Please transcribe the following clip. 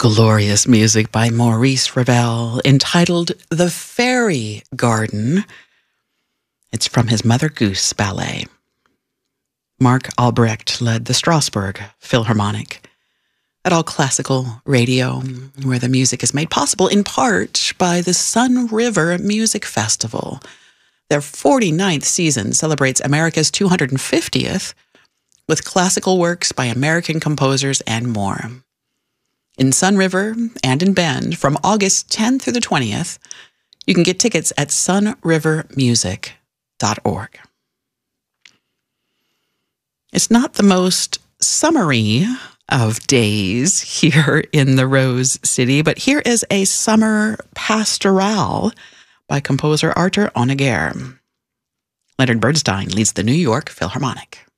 Glorious music by Maurice Ravel entitled The Fairy Garden. It's from his Mother Goose ballet. Mark Albrecht led the Strasbourg Philharmonic at All Classical Radio, where the music is made possible in part by the Sun River Music Festival. Their 49th season celebrates America's 250th with classical works by American composers and more. In Sun River and in Bend from August 10th through the 20th. You can get tickets at sunrivermusic.org. It's not the most summery of days here in the Rose City, but here is a summer pastoral by composer Arthur Honegger. Leonard Bernstein leads the New York Philharmonic.